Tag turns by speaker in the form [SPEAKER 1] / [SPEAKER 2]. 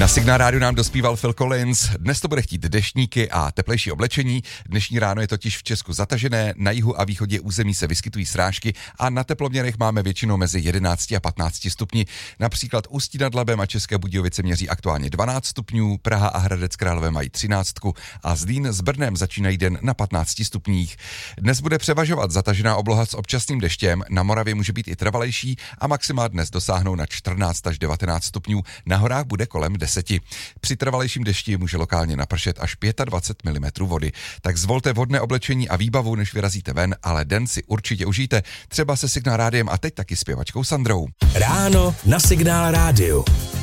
[SPEAKER 1] Na Signál rádiu nám dospíval Phil Collins. Dnes to bude chtít deštníky a teplejší oblečení. Dnešní ráno je totiž v Česku zatažené, na jihu a východě území se vyskytují srážky a na teploměrech máme většinou mezi 11 a 15 stupni. Například Ústí nad Labem a České Budějovice měří aktuálně 12 stupňů, Praha a Hradec Králové mají 13 a Zlín s Brnem začínají den na 15 stupních. Dnes bude převažovat zatažená obloha s občasným deštěm, na Moravě může být i trvalejší a maxima dnes dosáhnou na 14 až 19 stupňů, na horách bude kolem 10. Při trvalejším dešti může lokálně napršet až 25 mm vody. Tak zvolte vhodné oblečení a výbavu, než vyrazíte ven, ale den si určitě užijte, třeba se Signál rádiem a teď taky zpěvačkou Sandrou.
[SPEAKER 2] Ráno na Signál rádiu.